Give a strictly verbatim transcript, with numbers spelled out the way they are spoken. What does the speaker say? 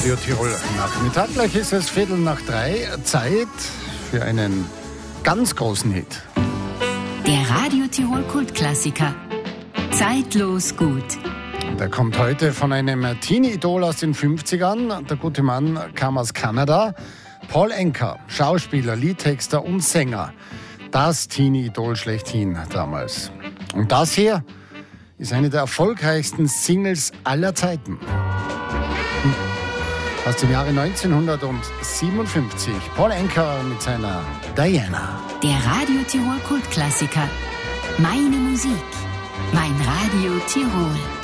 Radio Tirol Nachmittag. Gleich ist es Viertel nach drei. Zeit für einen ganz großen Hit. Der Radio Tirol Kultklassiker. Zeitlos gut. Der kommt heute von einem Teenie-Idol aus den fünfzigern. Der gute Mann kam aus Kanada. Paul Anka, Schauspieler, Liedtexter und Sänger. Das Teenie-Idol schlechthin damals. Und das hier ist eine der erfolgreichsten Singles aller Zeiten. Aus dem Jahre neunzehnhundertsiebenundfünfzig. Paul Anka mit seiner Diana. Der Radio Tirol Kultklassiker. Meine Musik. Mein Radio Tirol.